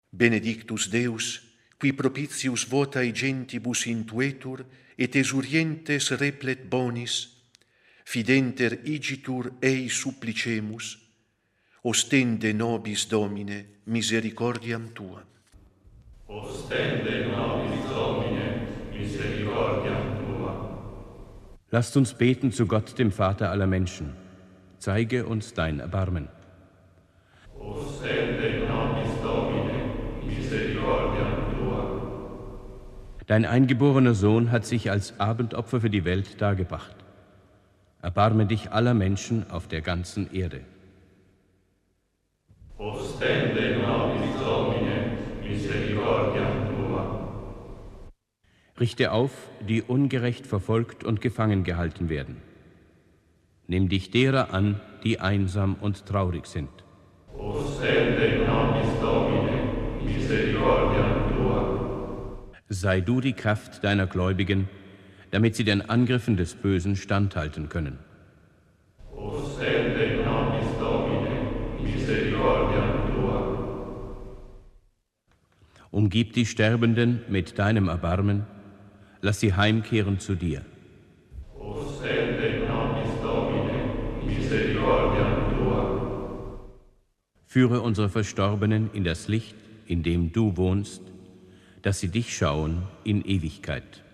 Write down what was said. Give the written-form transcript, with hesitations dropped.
Benedictus Deus, qui propitius votae gentibus intuetur, et esurientes replet bonis, fidenter igitur ei supplicemus, ostende nobis Domine misericordiam Tua. Ostende nobis Domine misericordiam Tua. Lasst uns beten zu Gott, dem Vater aller Menschen. Zeige uns dein Erbarmen. Ostende nobis Domine misericordiam Tua. Dein eingeborener Sohn hat sich als Abendopfer für die Welt dargebracht. Erbarme dich aller Menschen auf der ganzen Erde. Ostende nobis Domine misericordiam Tua. Richte auf, die ungerecht verfolgt und gefangen gehalten werden. Nimm dich derer an, die einsam und traurig sind. Ostende nobis Domine misericordiam Tua. Sei du die Kraft deiner Gläubigen, damit sie den Angriffen des Bösen standhalten können. Ostende nobis Domine misericordiam Tua. Umgib die Sterbenden mit deinem Erbarmen, lass sie heimkehren zu dir. Ostende nobis Domine misericordiam Tua. Führe unsere Verstorbenen in das Licht, in dem du wohnst, dass sie dich schauen in Ewigkeit.